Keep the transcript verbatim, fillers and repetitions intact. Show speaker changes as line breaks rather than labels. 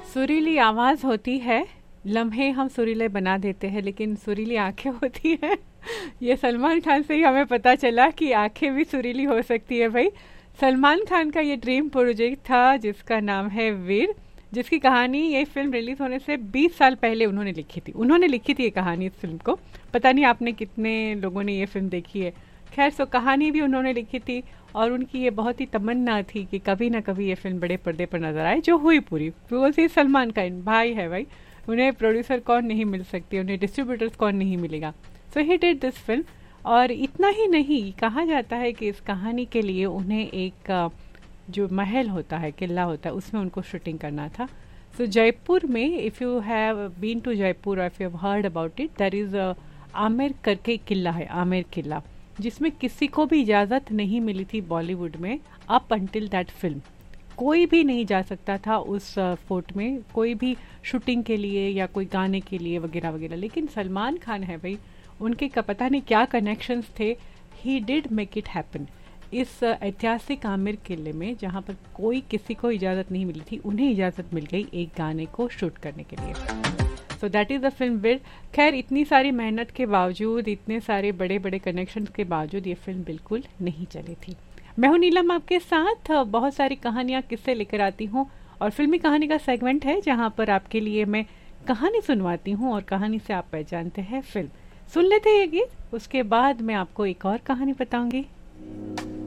सुरीली आवाज़ होती है, लम्हे हम सुरीले बना देते हैं, लेकिन सुरीली आंखें होती हैं। ये सलमान खान से ही हमें पता चला कि आंखें भी सुरीली हो सकती है भाई। सलमान खान का ये ड्रीम प्रोजेक्ट था जिसका नाम है वीर, जिसकी कहानी ये फिल्म रिलीज होने से बीस साल पहले उन्होंने लिखी थी। उन्होंने लिखी थी ये कहानी इस फिल्म को। पता नहीं आपने कितने लोगों ने ये फिल्म देखी है। खैर, सो कहानी भी उन्होंने लिखी थी और उनकी ये बहुत ही तमन्ना थी कि कभी ना कभी ये फिल्म बड़े पर्दे पर नजर आए, जो हुई पूरी। बिकॉज ये सलमान खान भाई है भाई, उन्हें प्रोड्यूसर कौन नहीं मिल सकती, उन्हें डिस्ट्रीब्यूटर्स कौन नहीं मिलेगा। सो ही डिड दिस फिल्म। और इतना ही नहीं, कहा जाता है कि इस कहानी के लिए उन्हें एक अ, जो महल होता है, किला होता है, उसमें उनको शूटिंग करना था। सो जयपुर में, if you have been to Jaipur, if you have heard about it, there is Amer करके किला है, आमेर किला, जिसमें किसी को भी इजाज़त नहीं मिली थी बॉलीवुड में अप अंटिल दैट फिल्म। कोई भी नहीं जा सकता था उस फोर्ट में, कोई भी शूटिंग के लिए या कोई गाने के लिए वगैरह वगैरह। लेकिन सलमान खान है भाई, उनके का पता नहीं क्या कनेक्शंस थे, he did make it happen. इस अ, ऐतिहासिक आमिर किले में, जहाँ पर कोई किसी को इजाज़त नहीं मिली थी, उन्हें इजाज़त मिल गई एक गाने को शूट करने के लिए। So that is the film वीर। खैर, इतनी सारी मेहनत के बावजूद, इतने सारे बड़े बड़े कनेक्शन के बावजूद ये फिल्म बिल्कुल नहीं चली थी। मैं हूं नीलम, आपके साथ अ, बहुत सारी कहानियाँ किस्से लेकर आती हूँ, और फिल्मी कहानी का सेगमेंट है जहाँ पर आपके लिए मैं कहानी सुनवाती हूँ और कहानी से आप पहचानते हैं फिल्म। सुन लेते हैं ये गीत, उसके बाद मैं आपको एक और कहानी बताऊंगी।